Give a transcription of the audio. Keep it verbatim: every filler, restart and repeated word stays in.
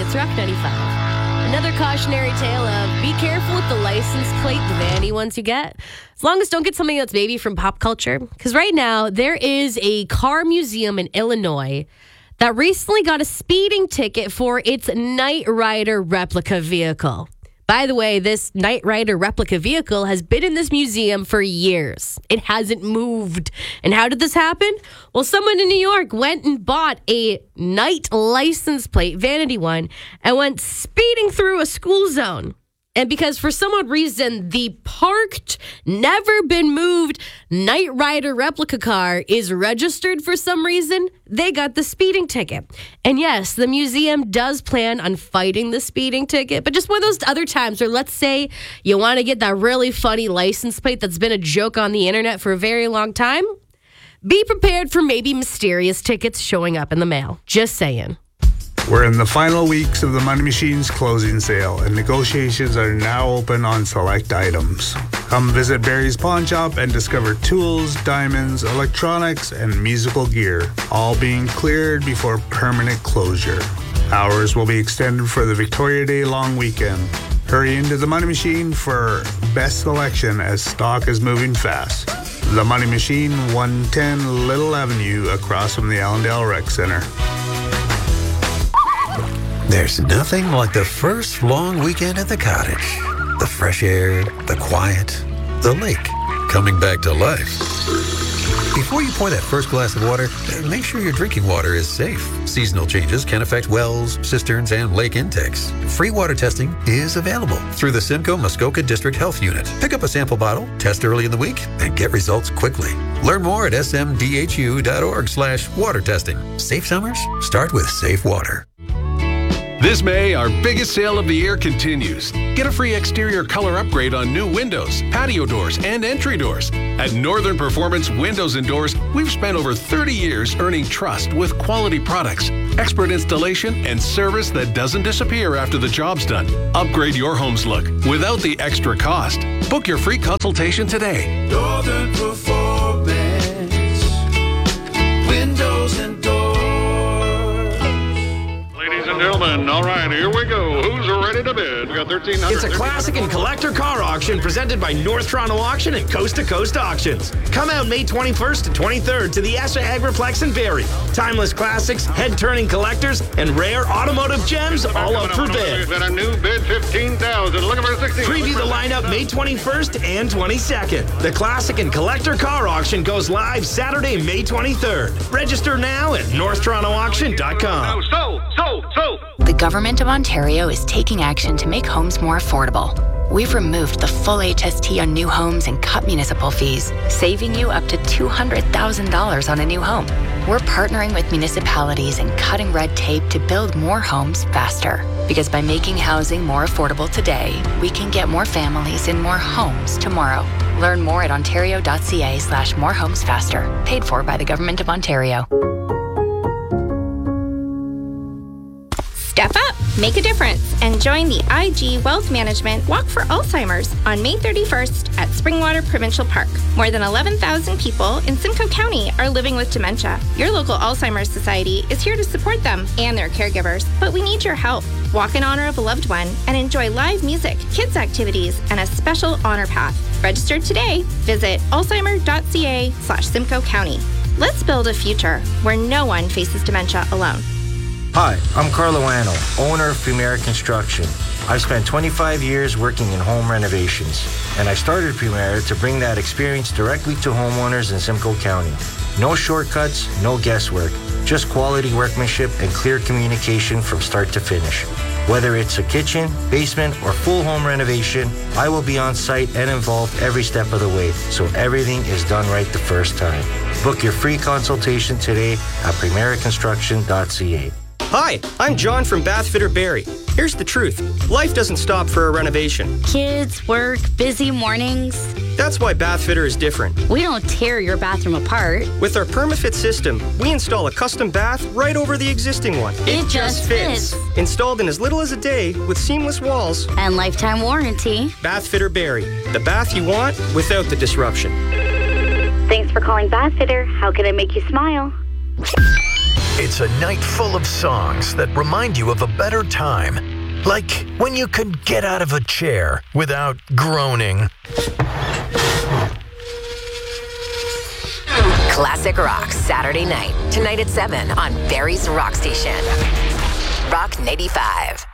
It's Rock ninety-five. Another cautionary tale of be careful with the license plate, the vanity ones you get. As long as don't get something that's maybe from pop culture. Because right now, there is a car museum in Illinois that recently got a speeding ticket for its Knight Rider replica vehicle. By the way, this Knight Rider replica vehicle has been in this museum for years. It hasn't moved. And how did this happen? Well, someone in New York went and bought a Knight license plate, vanity one, and went speeding through a school zone. And because for some odd reason, the parked, never been moved Knight Rider replica car is registered for some reason, they got the speeding ticket. And yes, the museum does plan on fighting the speeding ticket, but just one of those other times where, let's say you want to get that really funny license plate that's been a joke on the internet for a very long time, be prepared for maybe mysterious tickets showing up in the mail. Just saying. We're in the final weeks of the Money Machine's closing sale, and negotiations are now open on select items. Come visit Barry's Pawn Shop and discover tools, diamonds, electronics, and musical gear, all being cleared before permanent closure. Hours will be extended for the Victoria Day long weekend. Hurry into the Money Machine for best selection as stock is moving fast. The Money Machine, one ten Little Avenue, across from the Allendale Rec Center. There's nothing like the first long weekend at the cottage. The fresh air, the quiet, the lake coming back to life. Before you pour that first glass of water, make sure your drinking water is safe. Seasonal changes can affect wells, cisterns, and lake intakes. Free water testing is available through the Simcoe Muskoka District Health Unit. Pick up a sample bottle, test early in the week, and get results quickly. Learn more at s m d h u dot org slash water testing. Safe summers start with safe water. This May, our biggest sale of the year continues. Get a free exterior color upgrade on new windows, patio doors, and entry doors. At Northern Performance Windows and Doors, we've spent over thirty years earning trust with quality products, expert installation, and service that doesn't disappear after the job's done. Upgrade your home's look without the extra cost. Book your free consultation today. Northern Performance Windows and Doors. Gentlemen, all right, here we go. Who's ready to bid? We got thirteen hundred. It's a classic and collector car auction presented by North Toronto Auction and Coast to Coast Auctions. Come out May twenty-first to twenty-third to the Esha Agriplex in Barrie. Timeless classics, head-turning collectors, and rare automotive gems all up for bid. Got a new bid, fifteen thousand. Looking for sixteen. Preview the lineup May twenty-first and twenty-second. The classic and collector car auction goes live Saturday, May twenty-third. Register now at north toronto auction dot com. So, so, so. The Government of Ontario is taking action to make homes more affordable. We've removed the full H S T on new homes and cut municipal fees, saving you up to two hundred thousand dollars on a new home. We're partnering with municipalities and cutting red tape to build more homes faster. Because by making housing more affordable today, we can get more families in more homes tomorrow. Learn more at ontario.ca slash more homes faster. Paid for by the Government of Ontario. Step up, make a difference, and join the I G Wealth Management Walk for Alzheimer's on May thirty-first at Springwater Provincial Park. More than eleven thousand people in Simcoe County are living with dementia. Your local Alzheimer's Society is here to support them and their caregivers, but we need your help. Walk in honor of a loved one and enjoy live music, kids activities, and a special honor path. Register today. Visit alzheimer.ca slash Simcoe County. Let's build a future where no one faces dementia alone. Hi, I'm Carlo Anno, owner of Premier Construction. I've spent twenty-five years working in home renovations, and I started Premier to bring that experience directly to homeowners in Simcoe County. No shortcuts, no guesswork, just quality workmanship and clear communication from start to finish. Whether it's a kitchen, basement, or full home renovation, I will be on site and involved every step of the way, so everything is done right the first time. Book your free consultation today at premier construction dot c a. Hi, I'm John from Bathfitter Barrie. Here's the truth. Life doesn't stop for a renovation. Kids, work, busy mornings. That's why Bathfitter is different. We don't tear your bathroom apart. With our PermaFit system, we install a custom bath right over the existing one. It, it just fits. fits. Installed in as little as a day with seamless walls. And lifetime warranty. Bathfitter Barrie. The bath you want without the disruption. Thanks for calling Bathfitter. How can I make you smile? It's a night full of songs that remind you of a better time. Like when you could get out of a chair without groaning. Classic Rock, Saturday night. Tonight at seven on Barry's Rock Station. Rock ninety-five.